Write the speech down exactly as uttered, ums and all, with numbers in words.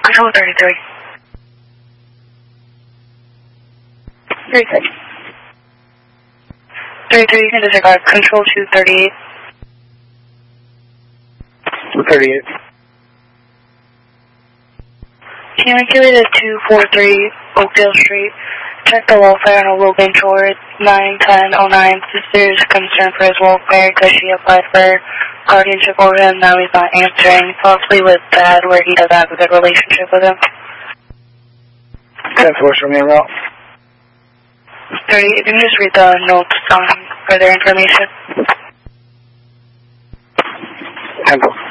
Control thirty-three. thirty-three. thirty-three, you can disregard. Control two thirty-eight. two thirty-eight. Communicate at two forty-three Oakdale Street. Check the welfare on a Logan George nine ten oh nine. Sister's concern for his welfare because she applied for guardianship over him. Now he's not answering. Possibly with Dad, where he doesn't have a good relationship with him. ten four, show me a route. thirty, if you can just read the notes on further information. ten four.